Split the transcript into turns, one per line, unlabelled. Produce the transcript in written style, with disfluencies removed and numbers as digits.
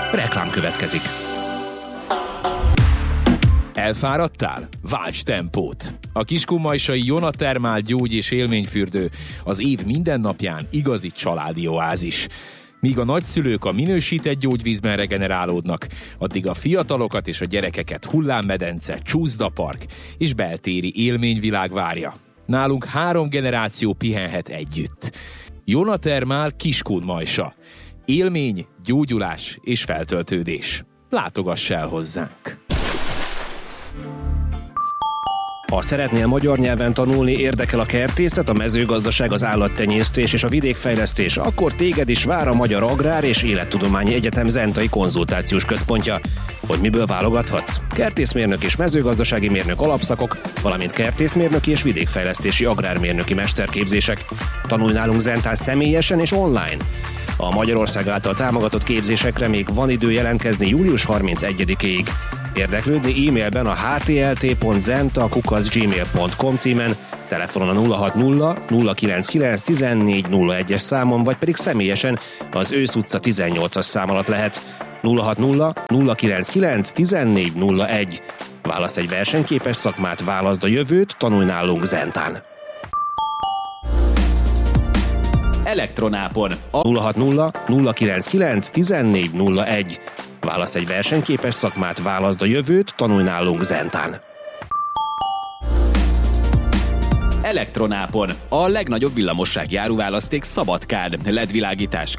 Reklám következik.
Elfáradtál? Válts tempót! A kiskunmajsai Jonatermál gyógy- és élményfürdő az év minden napján igazi családi oázis. Míg a nagyszülők a minősített gyógyvízben regenerálódnak, addig a fiatalokat és a gyerekeket hullámmedence, csúszdapark és beltéri élményvilág várja. Nálunk 3 generáció pihenhet együtt. Jonatermál Kiskunmajsa. Élmény, gyógyulás és feltöltődés. Látogass el hozzánk!
Ha szeretnél magyar nyelven tanulni, érdekel a kertészet, a mezőgazdaság, az állattenyésztés és a vidékfejlesztés, akkor téged is vár a Magyar Agrár és Élettudományi Egyetem Zentai Konzultációs Központja. Hogy miből válogathatsz? Kertészmérnök és mezőgazdasági mérnök alapszakok, valamint kertészmérnöki és vidékfejlesztési agrármérnöki mesterképzések. Tanulj nálunk Zentán személyesen és online. A Magyarország által támogatott képzésekre még van idő jelentkezni július 31-ig. Érdeklődni e-mailben a htlt.zenta@gmail.com címen, telefonon a 060 099 1401-es számon, vagy pedig személyesen az Ősz utca 18-as szám alatt lehet. 060 099 1401. Válasz egy versenyképes szakmát, válaszd a jövőt, tanulj nálunk Zentán.
Elektronápon
060 099 1401. Válasz egy versenyképes szakmát, válaszd a jövőt, tanulj nálunk Zentán.
Elektronápon a legnagyobb villamosságjáru választék Szabadkán, LED világítás,